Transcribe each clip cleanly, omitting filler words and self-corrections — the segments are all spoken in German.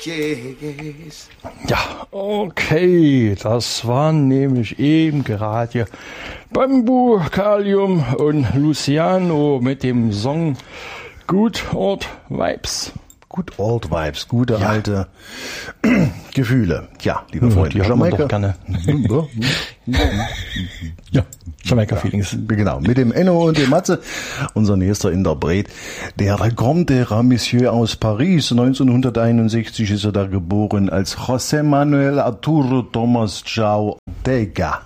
Ja, okay, das waren nämlich eben gerade Bambu, Kalium und Luciano mit dem Song Good Old Vibes. Good Old Vibes, gute alte Gefühle. Ja, liebe Freunde, die haben wir doch gerne. Ja, Jamaika-Feelings. Genau, mit dem Enno und dem Matze, unser nächster Interpret, der Grand Monsieur aus Paris. 1961 ist er da geboren als José Manuel Arturo Tomás João Ortega.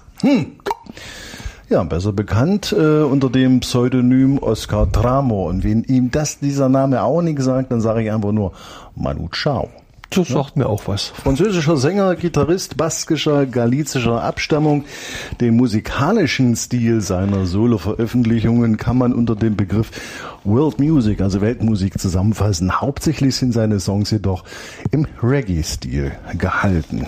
Ja, besser bekannt unter dem Pseudonym Oscar Tramo. Und wenn ihm dieser Name auch nicht sagt, dann sage ich einfach nur Manu Chao. Das sagt mir auch was. Französischer Sänger, Gitarrist baskischer, galizischer Abstammung. Den musikalischen Stil seiner Solo-Veröffentlichungen kann man unter dem Begriff World Music, also Weltmusik, zusammenfassen. Hauptsächlich sind seine Songs jedoch im Reggae-Stil gehalten.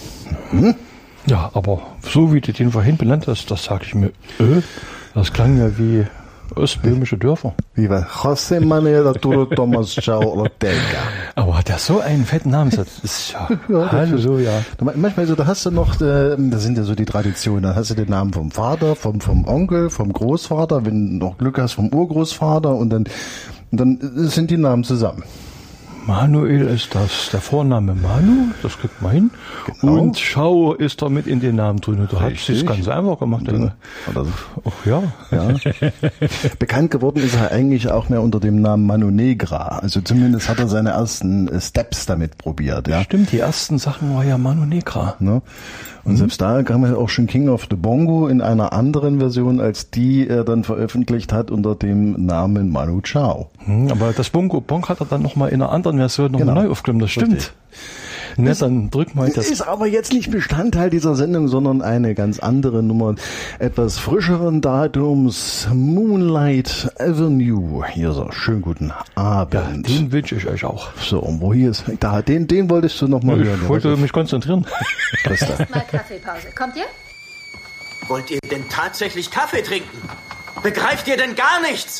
Ja, aber so wie du den vorhin benannt hast, das sage ich mir, das klang ja wie ostböhmische Dörfer. Wie war José Manuel Arturo Tomás João Ortega. Aber hat der so einen fetten Namen? Das ist ja, Halleluja. Manchmal so, da hast du noch, das sind ja so die Traditionen, da hast du den Namen vom Vater, vom Onkel, vom Großvater, wenn du noch Glück hast, vom Urgroßvater und dann sind die Namen zusammen. Manuel ist das, der Vorname Manu, das kriegt man hin. Genau. Und Schau ist da mit in den Namen drin. Und da hat sich das ganz einfach gemacht. Ach ja. Bekannt geworden ist er eigentlich auch mehr unter dem Namen Manu Negra. Also zumindest hat er seine ersten Steps damit probiert. Ja. Stimmt, die ersten Sachen war ja Manu Negra. Ne? Und selbst da kam er auch schon King of the Bongo in einer anderen Version, als die er dann veröffentlicht hat unter dem Namen Manu Chao. Aber das Bongo Bong hat er dann nochmal in einer anderen Version nochmal neu aufgenommen, das stimmt. Richtig. Ne, dann drück mal das. Ist aber jetzt nicht Bestandteil dieser Sendung, sondern eine ganz andere Nummer, etwas frischeren Datums, Moonlight Avenue. Hier so, schönen guten Abend. Ja, den wünsche ich euch auch. So, und wo hier ist, da, den wolltest du noch mal hören. Ich wollte mich konzentrieren. Erstmal Kaffeepause. Kommt ihr? Wollt ihr denn tatsächlich Kaffee trinken? Begreift ihr denn gar nichts?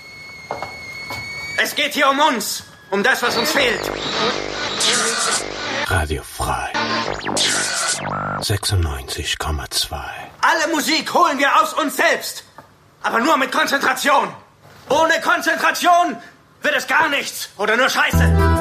Es geht hier um uns, um das, was uns fehlt. Radio frei 96,2. Alle Musik holen wir aus uns selbst. Aber nur mit Konzentration. Ohne Konzentration wird es gar nichts oder nur Scheiße.